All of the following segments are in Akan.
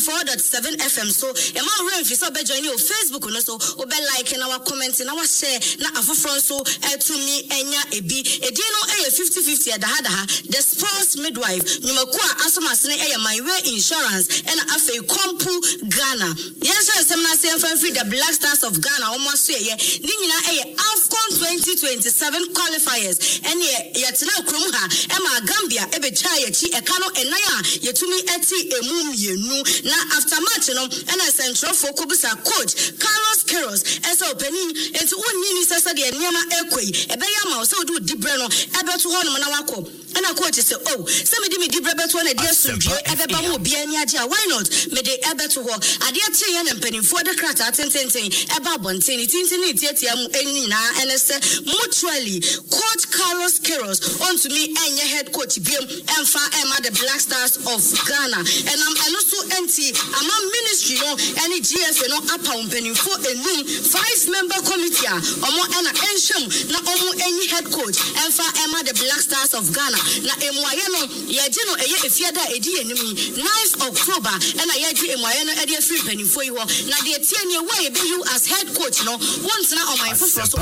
94.7 FM. So, a man who is so join you Facebook no so obe like and our comments and our share na afofro so to me enya ebi edino 50-50 the sports midwife nyumakua asomasene my way insurance and afi kompu Ghana. Yes, semna say free the Black Stars of Ghana almost say ye ni nyina AFCON 2027 qualifiers and ye tena krom ha ma Gambia ebe cha ye chi ekano enaya yetumi eti emum yenu na after match no and a central for Kobusa coach Carlos Queiroz as opening into unni sasa de nyama ekoi ebe ya ma so do dibre no ebe to ho no na wako and a coach say oh say me di me dibre beto na dia sundue ebe ba mo bia ni agye why not me de ebe to ho ade atie ya na mpanimfo de krata tententen ebe abonten tintin tietia mu enyi na ene say mutually coach Carlos Queiroz on to me enye head coach biem emfa ema the Black Stars of Ghana and I'm also anti ama ministry no any GFA no apa mpanimfo enum 5-member committee omo ena ensham na omo enyi head coach emfa ema the Black Stars of Ghana na emwaye no yeje no eye efiada edi enim 9th October ena yeje emwaye no edi free mpanimfo yi ho na de tie ne way be you as head coach no once na on my foforo so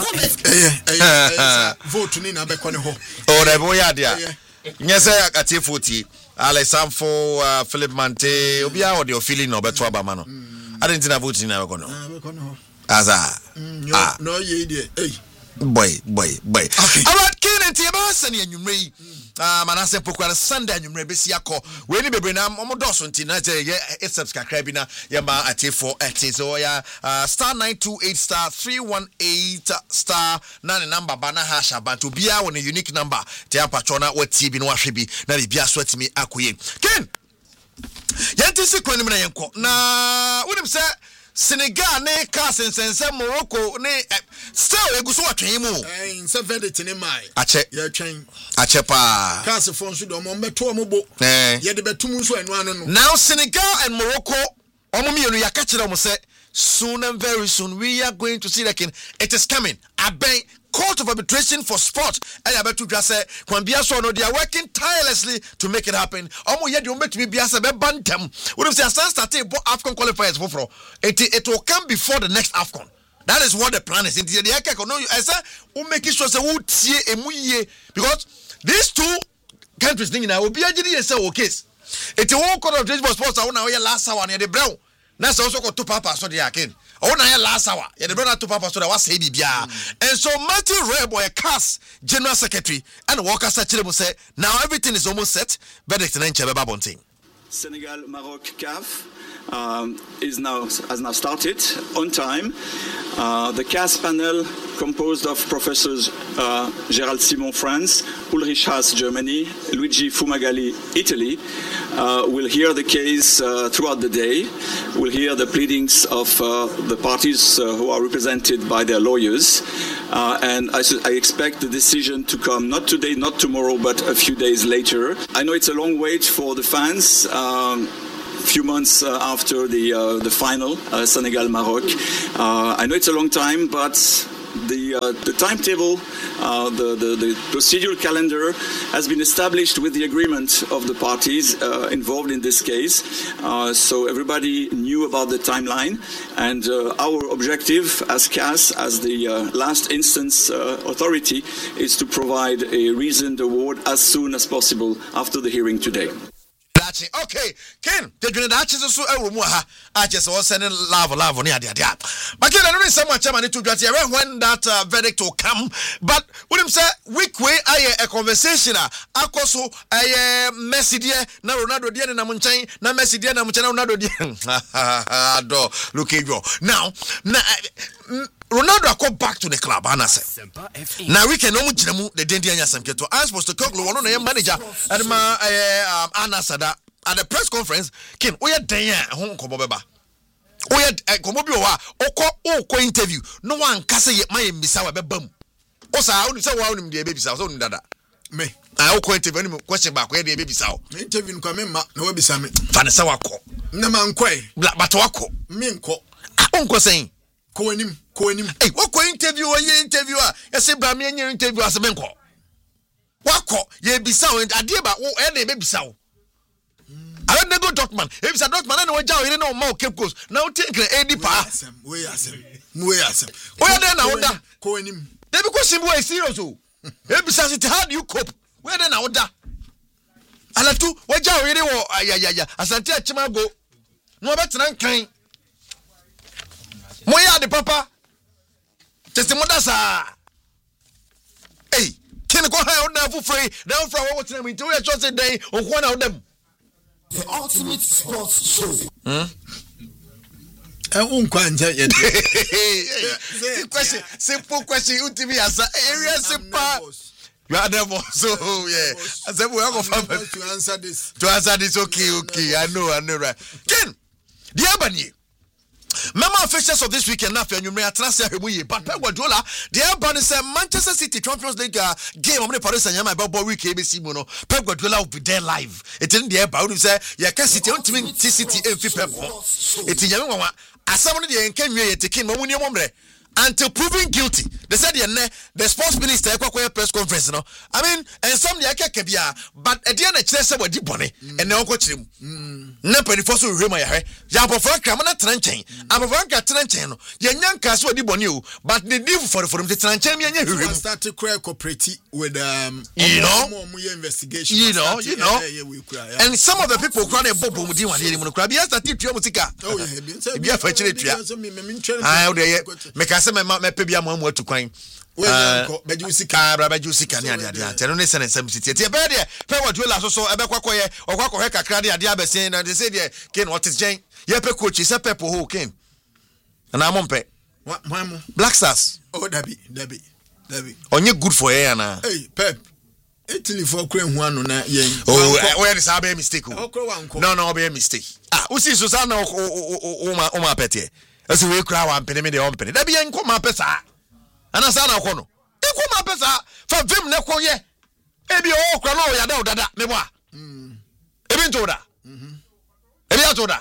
vote ni na be kone ho o de boya dia nyese akati 40 Alexandro Philip Mante obia o de feeling no beto abama no adentina vote ni na be kone ho aza no ye de boy okay. Alright Ken Tiaba sani anwumre manase pokwa Sunday anwumre besi akọ we ni bebre na omodoso nti na je ye subscribe na ya ma ate4 so ya star 928 star 318 star na ne number bana hash abantu bia won unique number te apacho na wati bi no ahwe bi na bia so atimi akoye Ken yantisi kwani na yenko na wonim se Senegal ne cast sense Morocco ne still eguso atwen mu in 70 ne mai ache ye twen ache pa cast fon so do mo beto mo bo ye de betum so anu anu no now Senegal and Morocco omo mienu yaka kire mo say soon and very soon we are going to see the king. It is coming. Aben court of arbitration for sport. And I bet to just say, they are working tirelessly to make it happen. Omo yet you make me be as a bantam. What if they start AFCON qualifiers for it will come before the next AFCON. That is what the plan is. Because these two countries thinking I will be a case. It won't court of arbitration for sports. I want to last hour near the brown. That's also got two papas so they are kin. Oh, na last hour. Yeah, the brother two papas so that was say bibia. And so Martin Reboy, CAS General Secretary, and Walker Sachiremu say now everything is almost set. Verdict and Chebeba Bonting. Senegal Maroc CAF has now started on time. The CAS panel, composed of professors Gérald Simon, France, Ulrich Haas, Germany, Luigi Fumagalli, Italy, will hear the case throughout the day. We'll hear the pleadings of the parties who are represented by their lawyers. And I expect the decision to come not today, not tomorrow, but a few days later. I know it's a long wait for the fans. Few months after the final, Senegal Maroc. I know it's a long time, but the timetable, the procedural calendar has been established with the agreement of the parties involved in this case. So everybody knew about the timeline, and our objective as CAS, as the last instance authority, is to provide a reasoned award as soon as possible after the hearing today. Okay, Ken, the Grenadiers so I just was sending love near the idea. But Ken, I don't know someone chairman to get here when that verdict will come. But what him say, week way, a conversation, Akoso, a Messi dear, na Ronaldo dear, and Namunchain, na Messi dear, Namunchain, Ronaldo dear. Look at you. Now, Ronaldo I come back to the club, Anna said. Now we can almost the Dendian Yasamketo. I was to Koklo, one of the manager, and my Anna said that at the press conference, Ken, we are there, home Komobeba. We had a Komobioa, Oko interview. No one can say my Misawa Bebum. Also, I only say one of the babies, I was only that. Me, I will interview question back where the baby saw. Interview come no be Sammy. Vanessa Wako. Naman Black Batwako. Minko. Uncle saying. Koenim. Hey, what interviewer? I say, Bamian interview as a menko. Wako, ye be sound, I dear about what any baby sound. I don't go Dortmund. If it's a Dortmund, I know what you know more Cape Coast. Now take the AD pa. We are then now that they because him was serious. Besides it, how do you cope? Where then now that? Alatu, what you really want? Asante Chimago. No better than kind. Moya the papa. Just the mother sa. Hey, can go high on now for free? Now for what's name? Do you just a day on one of them? The ultimate sports show. I won't quite tell you. Simple question. You to me as an area simple. You are never so yeah. I said we are going to answer this. To answer this, okay. I know, right. Ken, the Albany. Member fixtures of this weekend, nothing. You may transfer him. But Pep Guardiola, the Albany said Manchester City Champions League game. I'm going to Paris Saint-Germain about week ABC. Pep Guardiola will be there live. It's in the air. You say, yeah, can City on team City every Pep. It's in your mama. As someone there can you take him until proven guilty. They said the sports minister press conference. No, I mean, and some the Akabia, but at the end of the day, deep money and now coach him. Never force to remember. Jump for Kramana Tranchain. I'm a Frank Tranchain. Young Castle deep on you, but the deal for the Tranchain. You start to cooperate with more investigation. You know, and some of the people crying about Bobo Mudi and Helium Crab. Yes, I teach you Musica. Oh, yeah, make us my baby. I'm to crime. But you see, Tell me, some city. Pay what you last so a Bequacoy or Quacoca Cradia Diabesin, and they said, yeah, Ken, what is Jane? Yepe coach is a pepper who came. And I'm on pay. What, Black Stars. Oh, Debbie. On you good for air now. Hey, Pep. Italy for Crane one on that. Oh, where is our mistake? No, be a mistake. Ah, who sees Susanna or my petty? As we cry one penny, the open. That be uncle my pesa. And I said, I know. Equal my pesa for Vim Neco, ye. Maybe all crano, ya know that, memoir. Even to that. Ebi toda.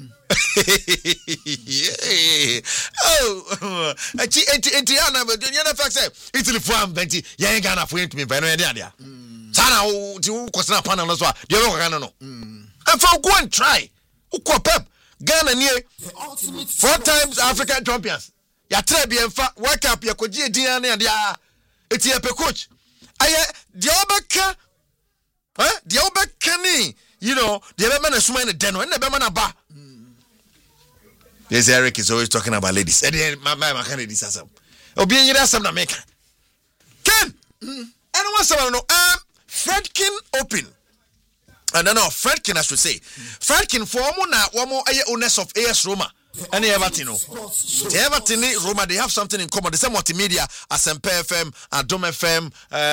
Oh, enti but you know fact say Italy for 20 ya ain't gonna for me by no dia. Sana ti kwesna panel no so a de we kan no. And for go and try. Uko Pep Ghana near 4 times African champions. Ya try be enfa World Cup ya koji edin na dia. Eti e pe coach. Aye de obeka. De obeka ni. You know, the man is swimming in the den, and the man ba. Yes, Eric is always talking about ladies. And then my candidate is some. Obi you some na make. Ken. Anyone someone know? Fredkin Open. No, Fredkin I should say. Fredkin for one more owners of AS Roma. And Everton, the Everton Roma, they have something in common. The same multimedia as MP FM, Dome FM,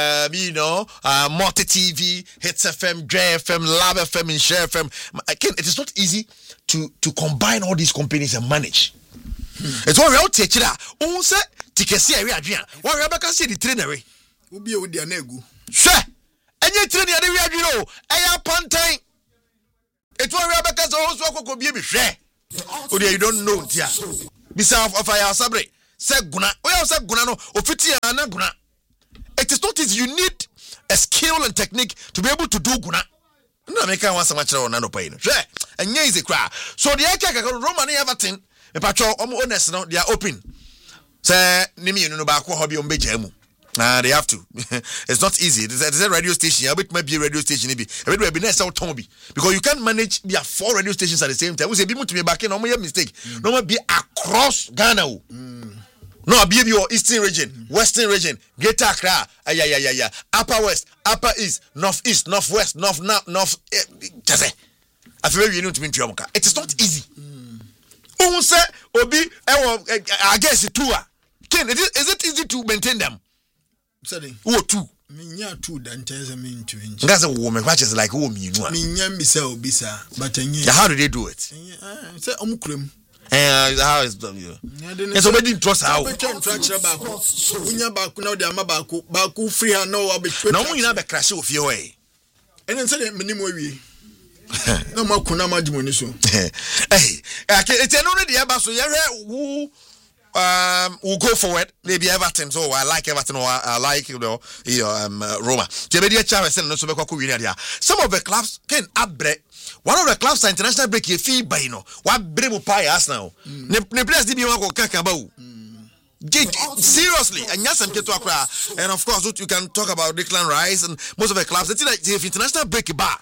Multi TV, Hits FM, JFM, Lab FM, and Share FM. Again, it is not easy to combine all these companies and manage. It's what we all take it out. Who say Tikesi area? What we are see the trainer? Who be with their nego? Sure. And you train the area, you know, I pantai. It's what we are because also could be share. Oh, you don't know, dear. Bisa of I sabre. Say guna. We have said guna no. Ofiti ana guna. It is not easy. You need a skill and technique to be able to do guna. No, make one so much on no pain. And here is a cry. So the Aka Roman Everton, a patrol honest now, they are open. Say Nimi no ba ko hobby on bejemu. They have to. It's not easy. It's a radio station. A bit might be a radio station. A bit will be nice out because you can't manage. There are 4 radio stations at the same time. We say people to be back in. No more mistake. No more be across Ghana. No, be your eastern region, western region, Greater Accra, Upper West, Upper East, Northeast, Northwest, North. Just I feel you know to be in Triamuka. It is not easy. Who say Obi? I guess it too. Ken, is it easy to maintain them? Oh, 2. Minya 2 danteza mean to inch. That's a woman, which is like woman. Minya bisa, but how do they do it? Say omukrim. How is done you? Yes, we didn't trust how. Unya baku now the baku free her no abi. No, you never crash off your way. And then say minimum we. No more kuna majimoni so. Hey, it's already about so who will go forward. Maybe Everton. So I like Everton or I like Roma. Some of the clubs can upgrade one of the clubs international break ye fee by no what bremu pie Arsenal ne players di bi wan ko kaka ba o seriously and yes and of course you can talk about Declan Rice and most of the clubs if international break ba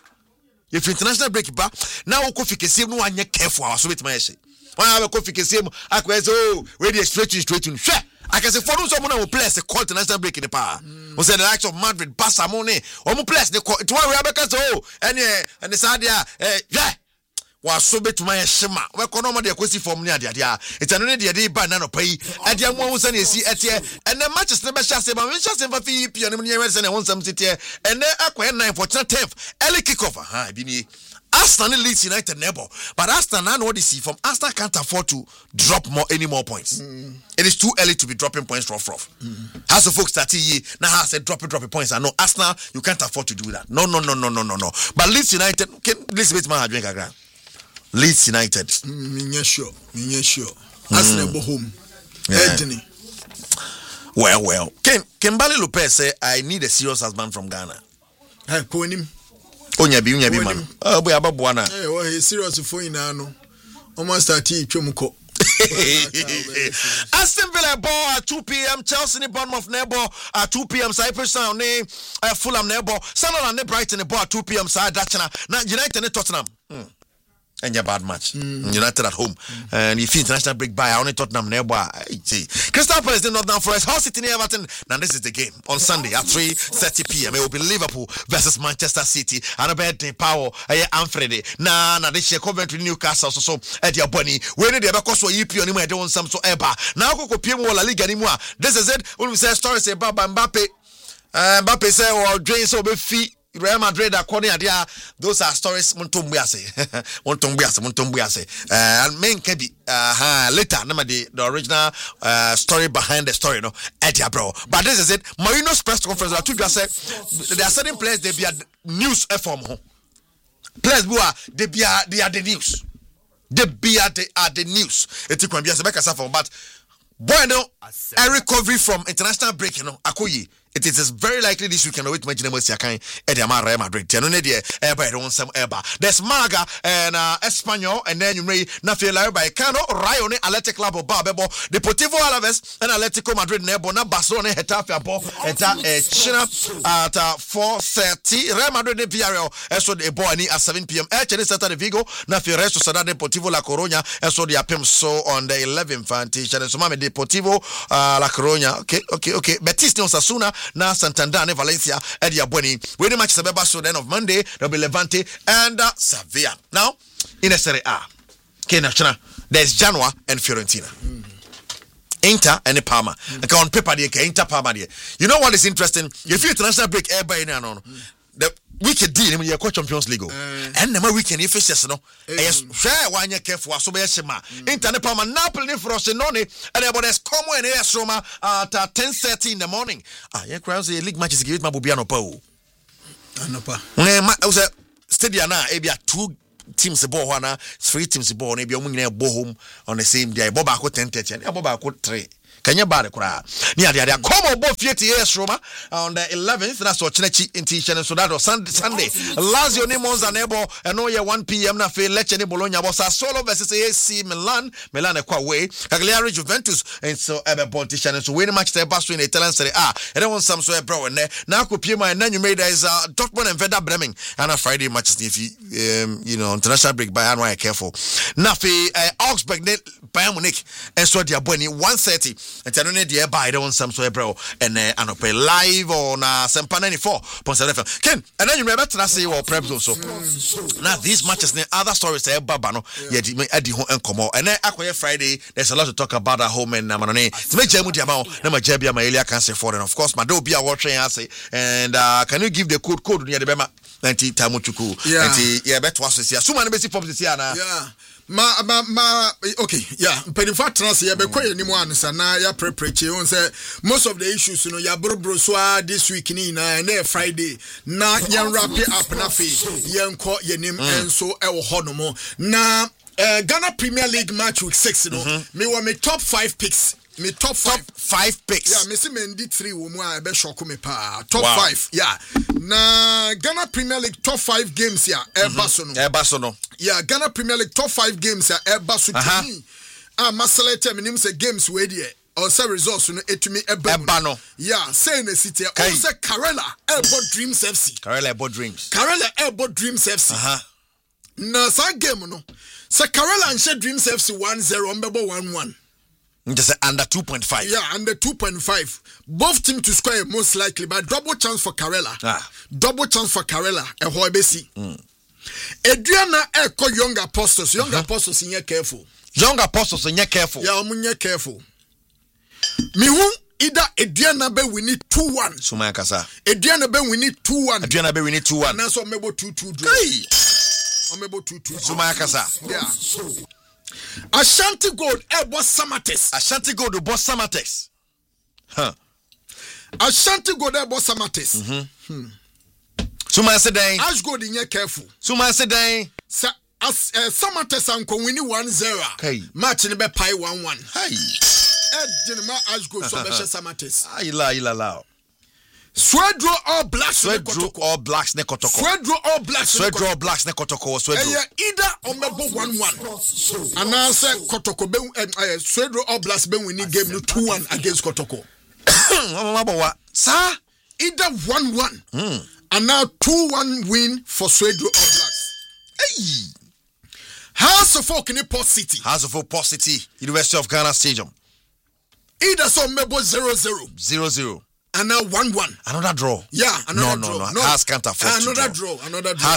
now Kofi Kessié no anya careful so bit my say when I Kofi Kessié akwa so we dey straight sure I can say for those someone who plays the call international break in the power. We say the likes of Madrid, Barca, Mone, or who plays the call. It's why we have because and the Sadia, was so bit to my shema. We can normally question from near the it's an only day by none of pay. And the young one was see at here, and the matches never shall say, but we shall say for Philip and I want some city, and then acquire 9 for 10th. Early kickoff. Hi, Bini. Arsenal leads United neighbor, but Arsenal now what they see from Arsenal can't afford to drop any more points. It is too early to be dropping points rough. Has the folks that now has said dropping points. I know Arsenal, you can't afford to do that. No. But Leeds United, Leeds United. Sure. Arsenal go home. Well. Kembali Lopez say I need a serious husband from Ghana. Hey, Konim. Unyabi man. Oh, boy, Ababuana. Hey, serious for you now. Almost at Chumuko. Aston Villa ball at 2 p.m. Chelsea Bournemouth nebo at 2 p.m. Cyprus Sound Fulham nebo Sunderland ne Brighton nebo at 2 p.m. Side Dachana na United ne Tottenham. And your bad match. United at home. And if international break by only Tottenham nebo. Crystal Palace in Northern Forest. Hull City near Everton. Now this is the game on Sunday at 3:30 p.m. It will be Liverpool versus Manchester City. And a bed Power Anfredi. Na this Coventry Newcastle so Eddie Bunny. When they because so EP on him I don't some so ever. Now go PM La Liga anymore. This is it. When we say stories about Mbappe. Mbappe say or drain so be fee. Real Madrid according to those are stories Montombiase and main can be later number the original story behind the story no Edia bro but this is it Marino's press conference to just say there are certain players they be news from home players who are they are the news they are the news it can be as a but boy no a recovery from international break you know Akoyi. It is very likely this weekend with Majinemo Siakan Ediama Real Madrid. Tenone Eba don't some Eba. There's Maga and Espanyol and then you may Nafila by Cano, Rayone, Athletic Club of Barbebo, Deportivo Alaves and Atletico Madrid Nebona, Barcelona, Hetafe Abo, China at 4:30. Real Madrid de Villarreal, so the Boani at 7 p.m. Actually Saturday Vigo, Nafira Sociedad Deportivo La Coruña, so the Apim so on the 11th Fantish and so Mame Deportivo La Coruña. Okay. Betis no Sasuna. Na Santander and Valencia Edia Boni. When the match is so the end of Monday, there'll be Levante and Sevilla. Now, in the Serie A, there's Genoa and Fiorentina. Inter and the Parma. Like on paper, Inter Parma. You know what is interesting? If you international break, everybody the weekend deal in your Champions League. And the weekend if it's no. Yes, share one year careful. So be a shema. Inter and Parma Napoli for us and about as common and AS Roma at 10:30 in the morning. Yeah, crowds the league matches give it my Bubiano Po. I was a stadium now. Ebia 2 teams the ball, 3 teams the ball. Maybe you're home on the same day. Boba 10:30 and Boba 3. Kanya bare kura ni ade come both AS Roma on the 11th that's what Chinechi in T-shirt so that was Sunday Lazio ne Monza nebo and no 1 p.m. na fe Lecce ne Bologna was Sassuolo versus AC Milan kwa way Cagliari Juventus and so ebe bon T-shirt so winning match there back in the Italian Serie A and then some so bro and now ko pie and then you made there is Dortmund and Werder Bremen and a Friday matches if you know international break by and careful na fe Augsburg ne Bayern Munich and so dia boni 1:30 and I don't need the buy on some so bro and pay live on Sempa 94.7 Ken and then you remember to say or prep so now these matches and other stories there babano edi ho enkomo and then akoye Friday there's a lot to talk about at home and manone to make jemu dia ma na ma jabia ma elia can say for and of course ma do bia watching say and can you give the code near the bema 90 tamuchuku 90 yeah bet was here so man be see pop this here na okay, yeah. But in fact, you be quite anyone, na ya prepreche. On say most of the issues, you know, ya bro this week ni na Friday na yan wrap it up na fe yan call your name and so honomo na Ghana Premier League match week 6, you know, me want me top 5 picks me top 5 picks. Yeah, me see Mendy 3 wo mu a be shock me pa. Top 5. Yeah. Na Ghana Premier League top 5 games ya Eba no. Yeah, Ghana Premier League top 5 games ya eba so to me. Maselete me nim say games we dey. Or say results no etumi eba no. Yeah, say na city. Or say Karela Elbo Dreams FC. Karela Elbo Dreams FC. Na sa game no. Say Karela and share Dreams FC 1-0 on bebo 1-1. Just under 2.5. Yeah, under 2.5. Both teams to score most likely, but double chance for Karela. Double chance for Karela and Hoibesi. Adriana Eko Young Apostles. Young Apostles in careful. Young Apostles in careful. Yeah, I'm careful. Mihu either Adriana be we need 2-1. Sumaya kasa. Adriana be we need 2-1. Adriana be we need 2-1. And that's what I'm able 2-2 draw. I'm able 2-2. Sumaya kasa. Yeah. Ashanti Gold Ebo Samates. Ashanti Gold Ebo Samates. Ashanti Gold Ebo Samates. Sumaya Sedai. Ash Gold in careful. Sumaya Sedai. Samates anko winning 1-0. Okay. Match in be pie 1-1. Hey. Edinma Ash Gold so be Samates. Ila. Swedro all blacks all blacks ne kotoko. Swedro all blacks ne kotoko. Swedro. Either omebo 1-1. And now say kotoko be Swedro all blacks be winning game no 2-1 against kotoko. Sir, either 1-1. And now 2-1 win for Swedro all blacks. Hey. House of Folk in Port City. University of Ghana Stadium. Either so omebo 0-0. 0-0. And now 1-1. Another draw. Yeah, another draw. No. Has can't afford another draw. Another draw.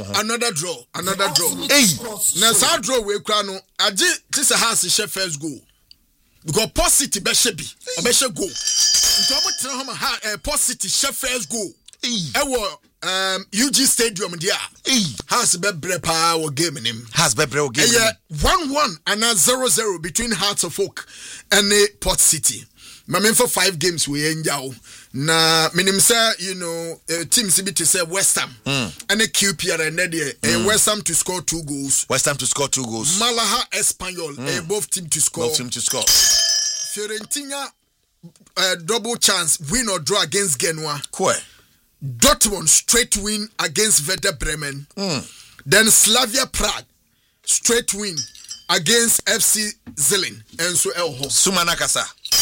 Hey. Now sa draw we kra no. Agi this has the first goal. Because Port City be shebi. Obeshe goal. Nto omo tena homa Port City first goal. Ewo UG Stadium dia. Has be bre pa wo game nim. Has be bre wo game. 1-1 and now 0-0 between Hearts of Oak and Port City. Mamen for 5 games we enjao na minim say team CB to say West Ham and a QPR and West Ham to score 2 goals. Malaha Espanyol both team to score. Fiorentina double chance win or draw against Genoa. Dortmund straight win against Werder Bremen. Then Slavia Prague straight win against FC Zilin and so Elho. Sumanakasa.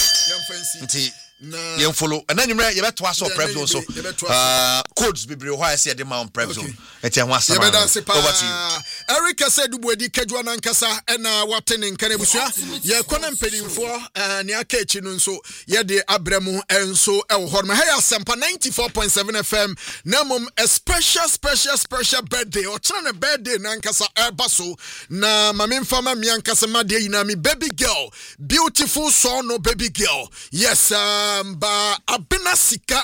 Young follow and then you bet to us or prep also codes be brio I see the mount prep zone. Over to you. Erica said Wedi Kedwana Nkasa and Waten in Kanebusha. Ye konem pedin for near Kitchen so ye de Abremu and so El Horma. Hey, Sampa 94.7 FM. Namum a special birthday or China birthday Nankasa Airbaso. Na Mamin Fama Miankasa Made Inami baby girl. Beautiful son no baby girl. Yes, ba abina sika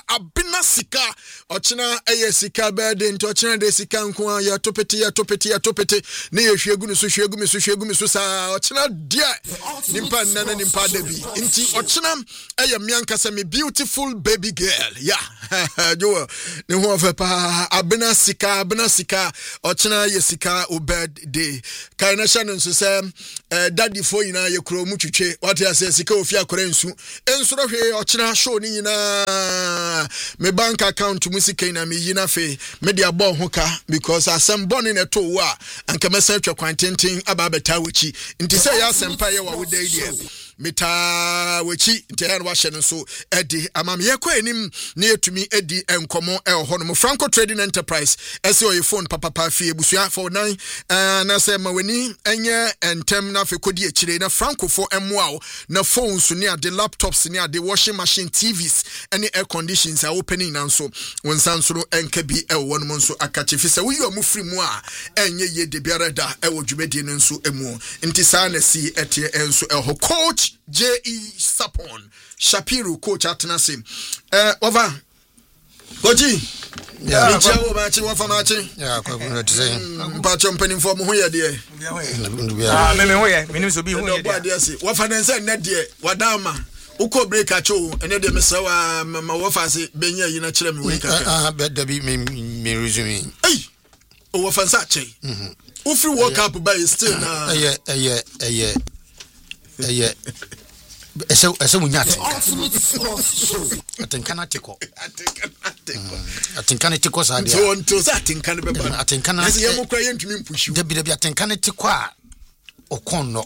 ochina sika bede nto ochina de sika nko ya topeti ne yehwegu mi so sa ochina dia nimpa nana nimpa debi nti ochina mianka se me beautiful baby girl yeah jo ne ho fa pa abina sika ochina sika obed kai na sha nso se daddy fo yina ye kro mu twetwe what ya say sika ofi akora nsu ensuro hwe ochina show ni yina me bank account musika na me yina fe me dia bo ho ka because asem born na to wa anka mesa twa kwantentin aba beta wuchi nti say ya sempa ye wa wodai dia meta wuchi nti ya wa hye no so edi amam ye kwa enim na yetumi edi enkomo ho no Franco Trading Enterprise ese o phone papa fie busua for 9 na say maweni enye entem na fe kodi akire na Franco for emwa na phones ne ade laptops ne ade washing machine TVs any air conditions are opening now so when sansoro enka bi one monso akache fi se wo mu free mu a enye ye de biara da e wo dwumedi no nso emu nti sa na si etie enso ho coach JE Sapon Shapiro coach atenase over Goji yeah chawo ba chi wo famachi yeah ko no to say ba chompani for mo ho ye de me ho ye me so bi ho ye de wo fa den say na de wadama uko break acho ene de mesawa ma wo fa se benya yi na kire me we kaka be da bi me resume ei o wo fa sa che Ufri World Cup by still na ese munyate atenkana teko atenkana teko sa dia so until atenkana be ba atenkana ase yemo kra yentumi mpushi de bi atenkana teko a okonno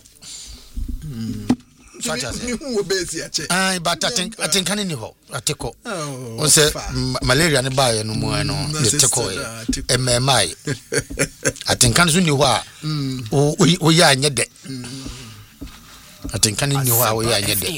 ni hu obesi ache ai but atenkana ni ho ateko on se malaria ne ba ye no mu no de teko e mmai atenkana so ni ho a o ya anye de atenkana ni ho a o ya anye de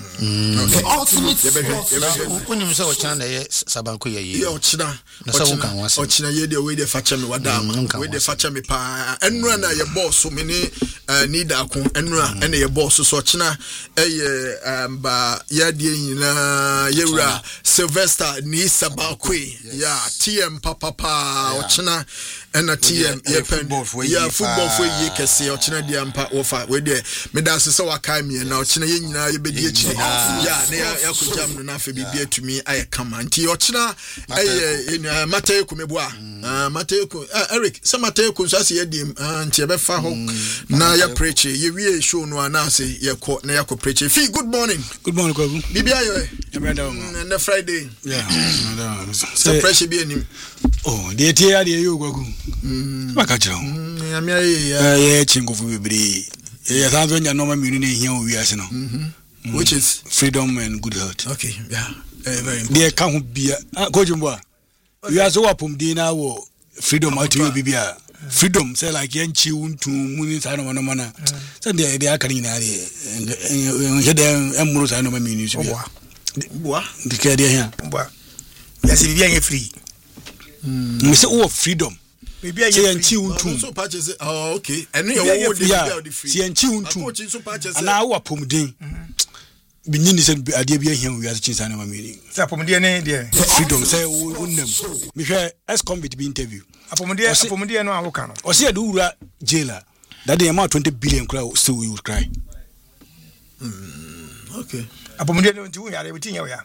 unim so ochana na ye sabanko ye ochina ye de we de facha me wadam we de facha me pa enura na ye boss me ni need akon enura ene ye boss so ochina ba ya de nyina yewura Sylvester ni sabanko ya TM papa ochina ena TM ye pen ya football for ye kese ochina de ampa ofa we de me da se wakai me na ochina ye nyina ye bedi echi ya ne ya kujam no na fe bibia tumi aye kama nti ochina Mateko meboa Mateko Eric se Mateko so ase ye dim nti e be fa ho na ya preach ye wie show no anase ye ko na ya ko preach fi good morning kwagu bibia yo na Friday so preach bi anim oh de tie ya de yo kwagu maka chiro amia ye chingofu bibiri ye sanzo nya no ma miru na ehia o wiase no which is freedom and good health. Okay, yeah, very important. They can't be Kojumba. You are so upon dinner wo freedom out to bibia. Freedom say like yanchi unto muni sana mana. So they are carrying na dem emuro sana ma minus bia. Boa. The care here. Boa. Yes, bibia ye free. We say oh freedom. Bibia ye yanchi unto. So purchase oh okay. And you wo the free. Si yanchi unto. Na wo upon din. Binini se ade bia hia wi ase chinsa na ma meni sa pomde ne de freedom say wonnam me hwe ex-convict be interview apomde no awoka no o say do wura jailer that the amount 20 billion cry still we would cry okay apomde no nti wo yare betinya wo ya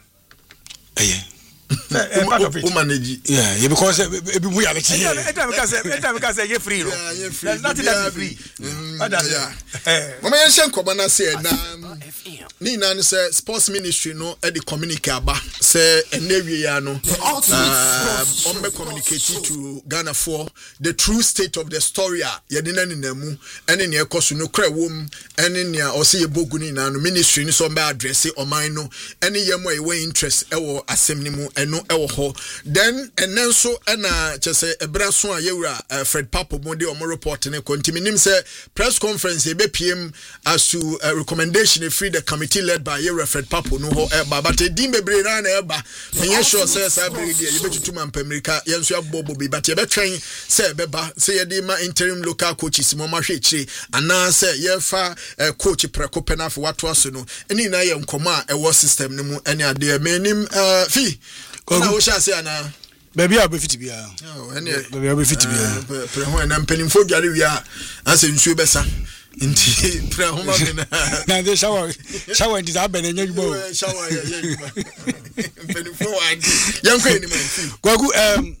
part of it manage yeah because ebi mu yare tinya etam ka say you free no there's nothing that free mama yen shen koba na say na ni nan say sports ministry no e dey communicate aba say enewie ya no on be communicate to Ghana for the true state of the story ye de naninamu ene ne ekoso no kra wom ene ne o say ye bogu ni nan ministry ni so be address oman no ene ye mo e we interest e wo asem ni mu eno e wo ho then enen so na chese ebra so a yewura Fred Papo mo de o report ne kontiminim say press conference e be PM as to recommendation free the committee led by Fred Papo no ho but e dim bebre na na eba menye sure say say bebre dia ye betutu man America ye nso abobo bi but ye be twen say beba say ye dey ma interim local coaches mo ma hwe kire ana say ye fa coach preko penafo wato aso no eni na ye nkoma e wo system ne mu ene ade menim fi na wo sha say ana baby abi fit bia baby abi fit bia pre ho na mpanimfo dware wi a ase nsuo besa nti pre ho ma na de shower ndi za bene nyagibo shower mpanimfo wa yanko ni man kwagu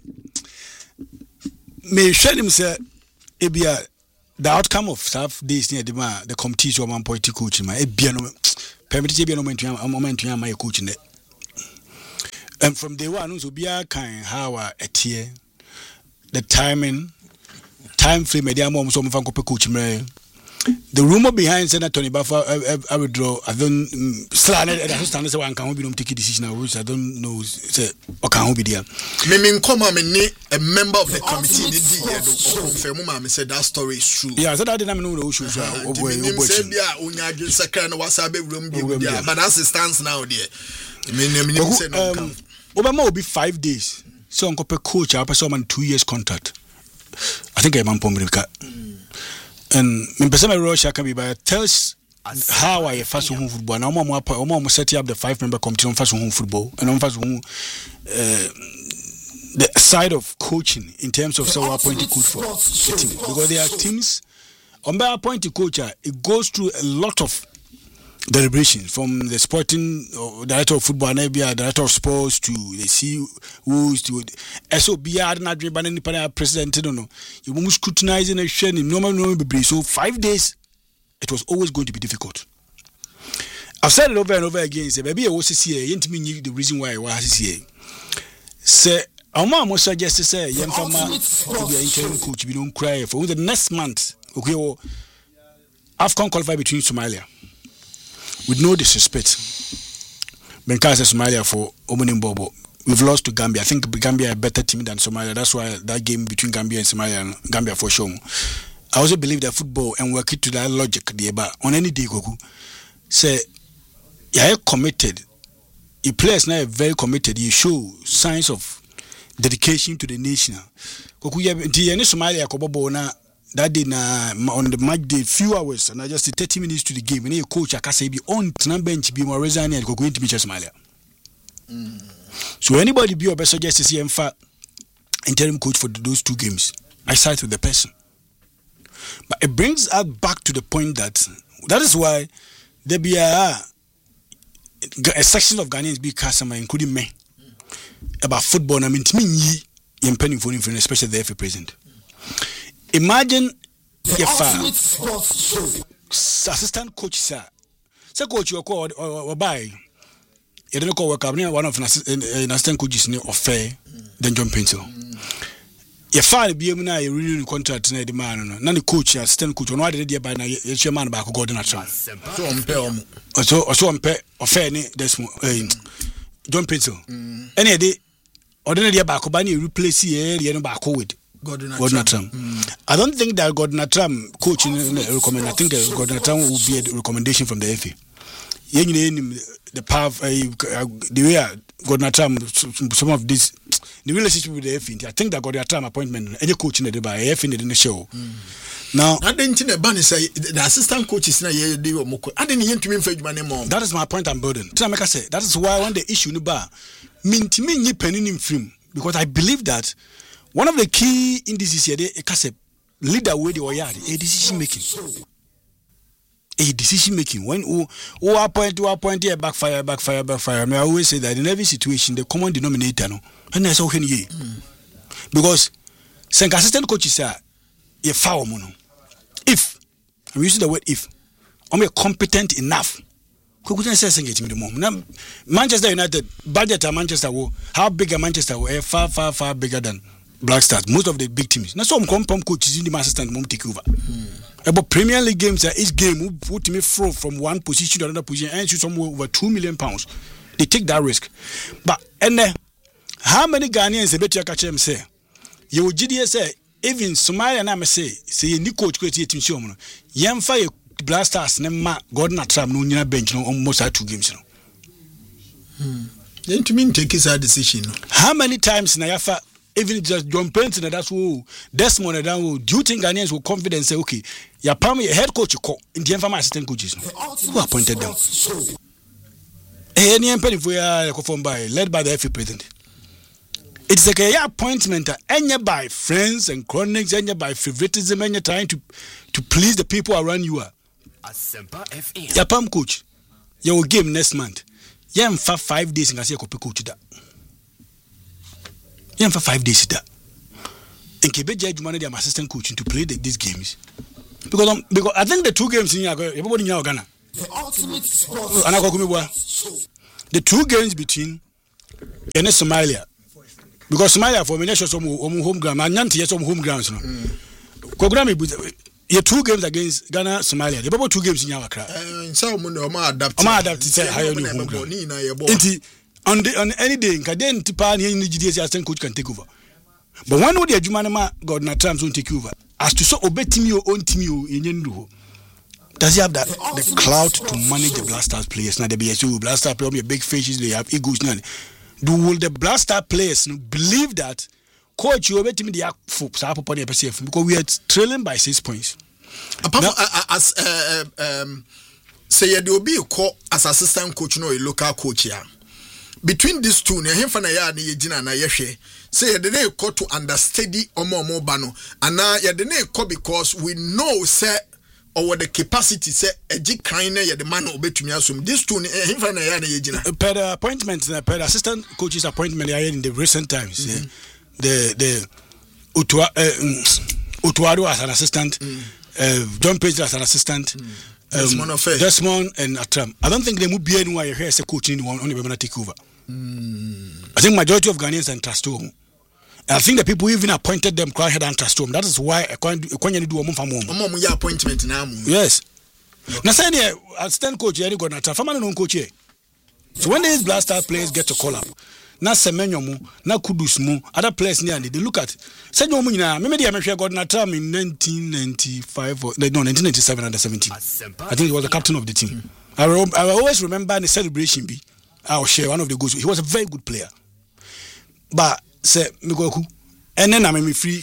me hwenim say ebia the outcome of staff days near the committee so man point coach ma ebia no permit ebia no moment my coach ne. And from day one, so be a kind how a tier, the time frame, media mom, some fan coach me. The rumor behind Senator Tony Buffer, I withdraw. I don't slanted and I understand one can't take a decision, which I don't know. Say, or can't be there. Meaning, come on, a member of the committee in the confirm, Mamma said that story is true. Yeah, I said I didn't know the issues. But that's the stance now, dear. Obama will be 5 days. So Uncle coach, I pass on 2 years contract. I think I'm on Pomerica. And in Pesama Russia can be by tells how I fast home football. And I'm almost setting up the 5-member committee on fast home football and on fast home the side of coaching in terms of so appointed coach for the team. Because there are teams on by appointed coach, it goes through a lot of deliberations from the sporting director of football, director of sports to the CEOs to SOBR and Adrian president. You must scrutinize and share in normal. So 5 days, it was always going to be difficult. I've said it over and over again. Say, baby, I was here. You didn't mean the reason why I was here. Say, our mom was suggested say, young farmer to be an interim coach. We don't cry for the next month. Okay, AFCON qualified between Somalia. With no disrespect, Benkaza Somalia for Omonim Bobo. We've lost to Gambia. I think Gambia are a better team than Somalia. That's why that game between Gambia and Somalia, and Gambia for sure. I also believe that football and work it to that logic. But on any day, Goku say, you are committed. Your players now are very committed. You show signs of dedication to the nation. Goku, the Somalia Kobobo na. That day on the match day, few hours, and I just 30 minutes to the game. And your coach, I can say, be on the bench, be more resilient, and go into Somalia. So anybody be your best suggest to see in fact interim coach for those 2 games. I side with the person. But it brings us back to the point that is why there be a section of Ghanaians be customer, including me, about football. I mean, to me, penning for influence, especially the FA president. Imagine if assistant coach sir, say coach you call or buy. You don't call work up one of an assistant coaches of fair than John Pencil. Your father be a renewing contract in the man, none the coach, assistant coach, or not the by your man back Gordon Atram. So I'm pay or fair John Pencil. Any day, ordinary back Bani replace the back with. Gordon Atram. I don't think that Gordon Atram coaching recommend. I think that Gordon Atram will be a recommendation from the FA. The path, the way Gordon Atram, some of this, the relationship with the FA. I think that Gordon Atram appointment, any coaching the by FA in the show. Now, I didn't think the say the assistant coach is not here. I didn't hear to me for my name. That is my point I'm building. That is why when the issue in the bar, mean to me, penning in film because I believe that. One of the key indices here, they leader way they were a decision making. A decision making. When who appoint here, backfire. I mean, I always say that in every situation, the common denominator, no, and that's how can you. Because some assistant coaches are a foul mono. If I'm using the word if, I'm competent enough. Manchester United budget at Manchester, how big are Manchester? Far bigger than Black Stars, most of the big teams. Now, some compound coaches in the assistant won't take over. About Premier League games, each game will put me from one position to another position and shoot somewhere over £2 million. They take that risk. But and how many Ghanaians a better catch them say? You would say even Somalia and I say any coach create a team show. Young fire Black Stars, Nema Gordon Atram, no bench, no almost 2 games. Then to mean take his decision. How many times Nayafa? Even just John Penton, that's who Desmond, do you think Ghanaians will confident say, okay, your head coach, in the informal assistant coaches who appointed them? Any penny for led by the FA president. It's like a appointment, and by friends and chronics, and by favoritism, and you're trying to please the people around you. Your palm coach, your game next month. Yeah, for 5 days, and I say, coach that. Yeah, for 5 days that. And Quebec judge money their assistant coach to play these games because I think the 2 games in everybody in Ghana. The 2 games between and Somalia because Somalia for me some home ground and Nyanti some home grounds. Kogami 2 games against Ghana Somalia. The about 2 games in Accra. Some adapt say higher home ground. On any day, Kaden Tipan in the GDS assistant coach can take over. But one would the Jumanama Gordon Atram won't take over. As to so obey team your own team in Yendu. Does he have that the clout to manage the Black Stars players? Now the BSU Black Star players, big fishes, they have egos. Will the Black Star players believe that coach you obey team the because we are trailing by 6 points. Apart from as say there will be a call as assistant coach, no a local coach here. Between these two, ne hemfa na ya na yegina na yehwe say ye de na call to understudy omo ba no ana ye de na call because we know say or the capacity say eji kan na ye de man obetumi asom these two ne hemfa na ya na yegina per appointment na per assistant coaches appointment in the recent times. The Utuado as an assistant, John Page as an assistant, Desmond and Atram. I don't think they would be anywhere here as a coach anyone only going to take over. I think majority of Ghanaians are trust home. I think the people even appointed them cry head and trust home. That is why I can't do a move. Appointment now. Yes. Now say assistant coach here got Atram. Family no coach here. So when these Blaster players get to call up, na Semenyo mu, na Kudus mu, other players near they look at. Say no mu na. Maybe the American got Atram in 1995 or 1997 under 17. I think he was the captain of the team. I always remember the celebration be. I'll share one of the goals. He was a very good player. But say Migoku, and then I'm free.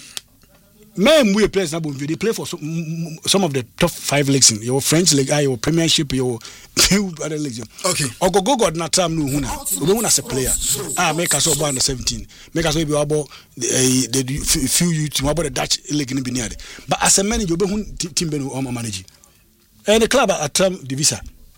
Men we players now they play for some of the top 5 leagues in your French league, your Premiership, your few other leagues. Okay. Or go got na time no huna as a player. Make us over under 17. Make us be about the few you to about the Dutch league in Benin. But as a manager, you be team benu or manage. And the club at Atram Divisa.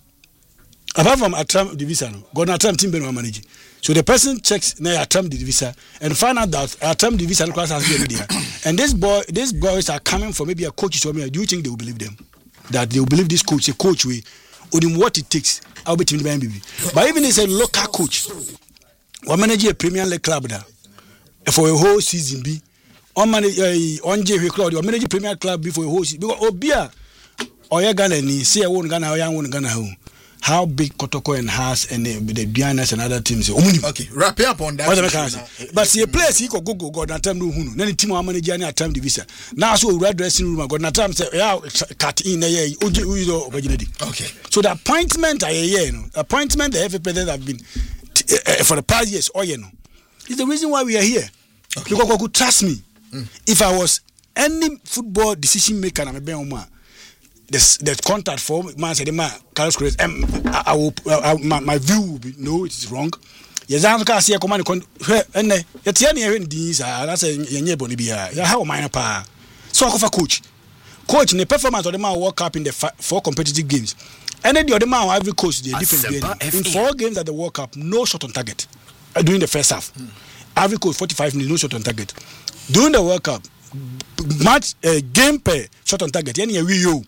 Apart from Atram Divisa, got Atram team benu manage. So the person checks na Atram Divisa and find out that Atram Divisa class has been there. And these boys are coming from maybe a coach or me. Do you think they will believe them? That they will believe this coach, a coach way, or in what it takes? I'll be team the MBB. But even as a local coach, or manage a Premier League club there for a whole season, be on manage on JV club or manage a Premier Club before a whole season. Because Obia or ya Ghana ni see a one Ghana or ya one Ghana home. How big Kotoko and Haas and the Dianas and other teams. Okay, wrap up on that. But see a place he could go got na time no hunu. Then the team manager any time division. Now so red dressing room got na time say yeah cut in there okay. So the appointment appointment the FA president have been for the past years is the reason why we are here. Okay. Because could trust me. If I was any football decision maker I'm a the contact for man said Carlos Cruz I will my view will be no it is wrong. Yes I can see a command and yet any these that's a yenye boni bia ya how minor pa so I coach in the performance of the man World Cup in the 4 competitive games and then the other man every coach the different game in 4 games at the World Cup no shot on target during the first half every coach 45 minutes no shot on target during the World Cup match game per shot on target any you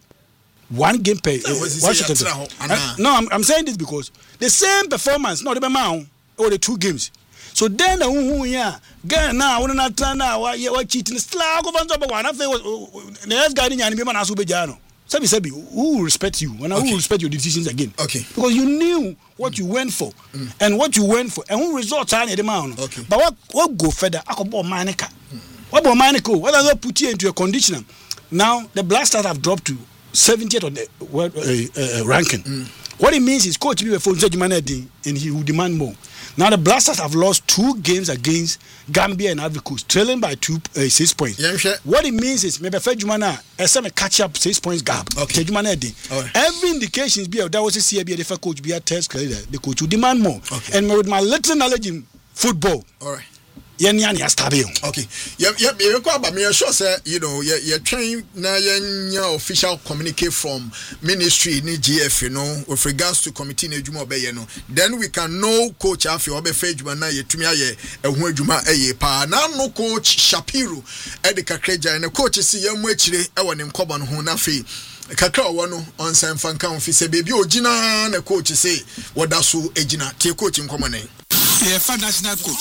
1 game per one shot on target. No, I'm saying this because the same performance not the amount or the 2 games. So then the now when not now what cheating slag of one the next guy in Yanima Nasu Bejano. Sabi, who will respect you? When I will respect your decisions again. Okay. Because you knew what you went for and what you went for and who results are the amount. Okay. But what go further? I could buy Manica. What about Manico? What does that put you into a conditioner? Now the Blasters have dropped to 70th on the ranking. What it means is coach will phone and he will demand more. Now the Blasters have lost 2 games against Gambia and Ivory Coast, trailing by 6 points. What it means is maybe Fejumana a catch up 6 points gap. Okay. Every indication is that was a CBA the coach be a test the coach will demand more. Okay. And with my little knowledge in football. All right. Okay. But me sure say you train na your official communicate from ministry ni GF with regards to committee na adwuma obeye no then we can know coach afi obefa adwuma na yetumi aye ehu adwuma eye pa na no coach Shapiro edika kreja na coach si yamu akire e woni nkobo no ho na fe kakra wono on san fanka on fi se bebi ogina na coach say woda so egina tie coach nkomo ne national coach